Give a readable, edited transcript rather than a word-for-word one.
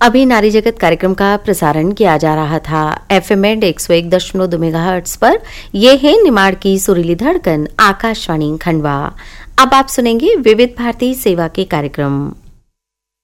अभी नारी जगत कार्यक्रम का प्रसारण किया जा रहा था FM एंड 101.2 मेगाहर्ट्ज पर। ये है निमाड़ की सुरीली धड़कन आकाशवाणी खंडवा। अब आप सुनेंगे विविध भारती सेवा के कार्यक्रम।